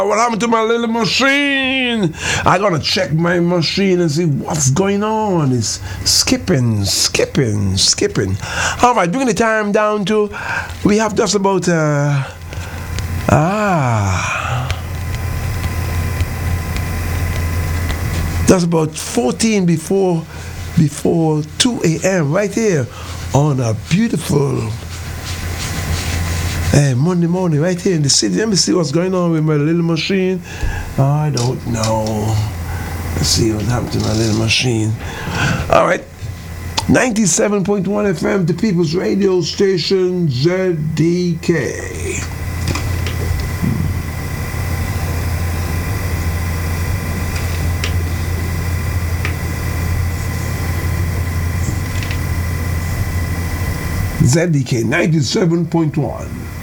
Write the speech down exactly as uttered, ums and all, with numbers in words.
What happened to my little machine? I gotta check my machine and see what's going on. It's skipping, skipping, skipping. All right, bring the time down to. We have just about uh, ah, that's about fourteen before before two a.m. right here on a beautiful. Hey, Monday morning, right here in the city. Let me see what's going on with my little machine. I don't know. Let's see what happened to my little machine. All right. ninety-seven point one F M, the People's Radio Station, Z D K. Z D K ninety-seven point one.